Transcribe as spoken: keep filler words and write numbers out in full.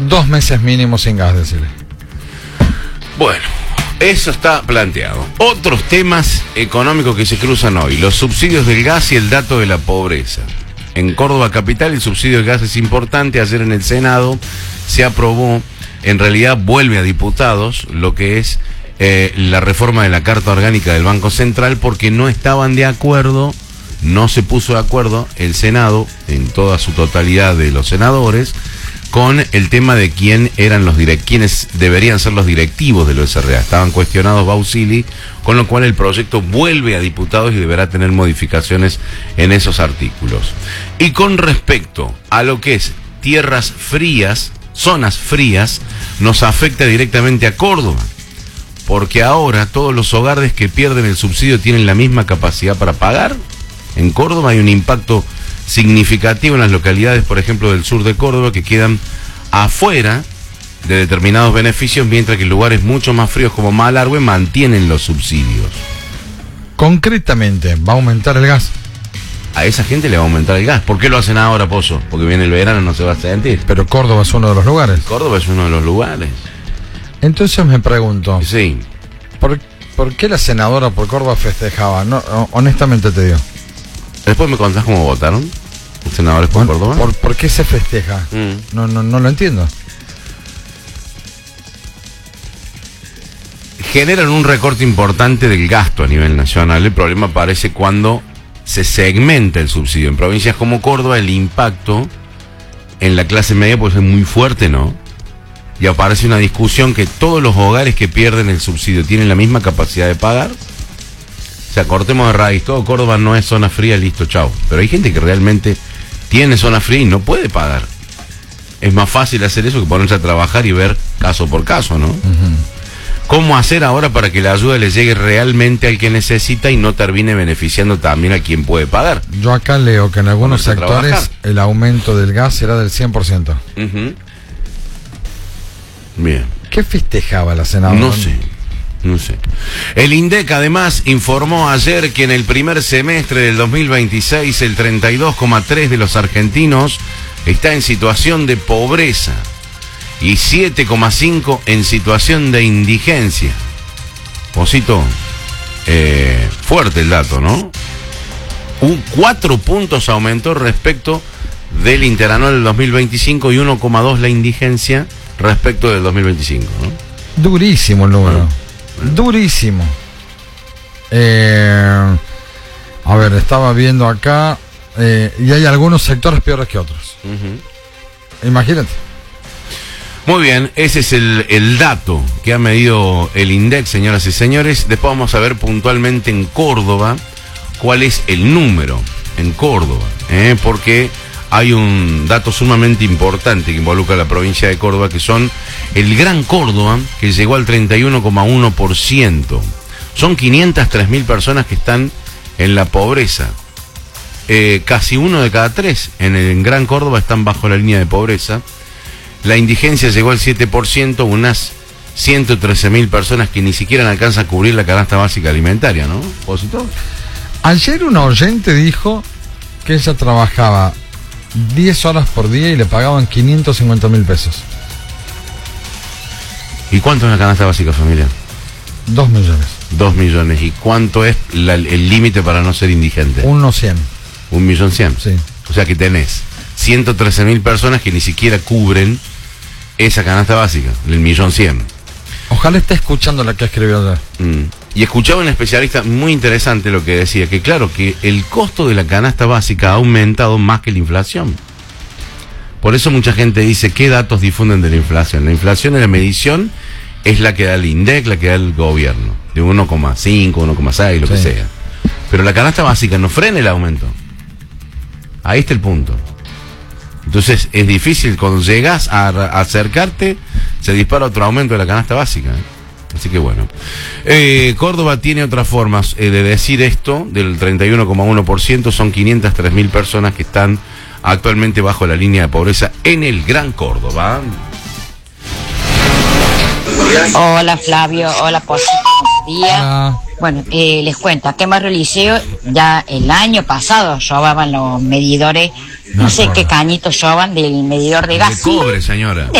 Dos meses mínimo sin gas, decirle. Bueno, eso está planteado. Otros temas económicos que se cruzan hoy: los subsidios del gas y el dato de la pobreza. En Córdoba capital el subsidio del gas es importante. Ayer en el Senado se aprobó, en realidad vuelve a diputados, lo que es eh, la reforma de la Carta Orgánica del Banco Central, porque no estaban de acuerdo, no se puso de acuerdo el Senado, en toda su totalidad de los senadores, con el tema de quién eran los direct, quiénes deberían ser los directivos de los S R A. Estaban cuestionados Bausili, con lo cual el proyecto vuelve a diputados y deberá tener modificaciones en esos artículos. Y con respecto a lo que es tierras frías, zonas frías, nos afecta directamente a Córdoba, porque ahora todos los hogares que pierden el subsidio tienen la misma capacidad para pagar. En Córdoba hay un impacto significativo en las localidades, por ejemplo, del sur de Córdoba, que quedan afuera de determinados beneficios, mientras que lugares mucho más fríos como Malargüe mantienen los subsidios. Concretamente, ¿va a aumentar el gas? A esa gente le va a aumentar el gas. ¿Por qué lo hacen ahora, Pozo? Porque viene el verano, no se va a sentir. Pero Córdoba es uno de los lugares. Córdoba es uno de los lugares. Entonces me pregunto, sí. ¿por, ¿por qué la senadora por Córdoba festejaba? No, honestamente te digo. Después me contás cómo votaron los senadores por bueno, Córdoba. ¿por, ¿Por qué se festeja? Mm. No, no, no lo entiendo. Generan un recorte importante del gasto a nivel nacional. El problema aparece cuando se segmenta el subsidio. En provincias como Córdoba el impacto en la clase media puede ser muy fuerte, ¿no? Y aparece una discusión que todos los hogares que pierden el subsidio tienen la misma capacidad de pagar. O sea, cortemos de raíz, todo Córdoba no es zona fría, listo, chao. Pero hay gente que realmente tiene zona fría y no puede pagar. Es más fácil hacer eso que ponerse a trabajar y ver caso por caso, ¿no? Uh-huh. ¿Cómo hacer ahora para que la ayuda le llegue realmente al que necesita y no termine beneficiando también a quien puede pagar? Yo acá leo que en algunos sectores el aumento del gas será del cien por ciento. Uh-huh. Bien. ¿Qué festejaba la senadora? No sé. No sé. El INDEC además informó ayer que en el primer semestre del dos mil veintiséis el treinta y dos coma tres por ciento de los argentinos está en situación de pobreza y siete coma cinco por ciento en situación de indigencia. Posito, eh, fuerte el dato, ¿no? Un cuatro puntos aumentó respecto del interanual del dos mil veinticinco y uno coma dos la indigencia respecto del dos mil veinticinco, ¿no? Durísimo el número. Ah. Durísimo. Eh, a ver, estaba viendo acá eh, y hay algunos sectores peores que otros. Uh-huh. Imagínate. Muy bien, ese es el, el dato que ha medido el INDEC, señoras y señores. Después vamos a ver puntualmente en Córdoba cuál es el número en Córdoba, ¿eh? Porque hay un dato sumamente importante que involucra a la provincia de Córdoba, que son el Gran Córdoba, que llegó al treinta y uno coma uno por ciento. Son quinientas tres mil personas que están en la pobreza. Eh, casi uno de cada tres en el Gran Córdoba están bajo la línea de pobreza. La indigencia llegó al siete por ciento, unas ciento trece mil personas que ni siquiera alcanzan a cubrir la canasta básica alimentaria, ¿no? ¿Posito? Ayer una oyente dijo que ella trabajaba diez horas por día y le pagaban quinientos cincuenta mil pesos. ¿Y cuánto es la canasta básica familiar? Dos millones. Dos millones. ¿Y cuánto es la, el límite para no ser indigente? Uno cien. Un millón cien. Sí. O sea que tenés ciento trece mil personas que ni siquiera cubren esa canasta básica, el millón cien. Ojalá esté escuchando la que escribió ayer. Mm. Y escuchaba un especialista muy interesante lo que decía, que claro, que el costo de la canasta básica ha aumentado más que la inflación. Por eso mucha gente dice, ¿qué datos difunden de la inflación? La inflación en la medición es la que da el INDEC, la que da el gobierno, de uno coma cinco, uno coma seis, lo sí. que sea. Pero la canasta básica no frena el aumento. Ahí está el punto. Entonces es difícil, cuando llegas a, a acercarte, se dispara otro aumento de la canasta básica, ¿eh? Así que bueno, eh, Córdoba tiene otras formas eh, de decir esto, del treinta y uno coma uno por ciento, son quinientas tres mil personas que están actualmente bajo la línea de pobreza en el Gran Córdoba. Hola Flavio, hola por día. Bueno, eh, les cuento, acá en Barrio Liceo ya el año pasado llovaban los medidores, no, no sé qué cañitos llovan del medidor de gas. De cobre, señora.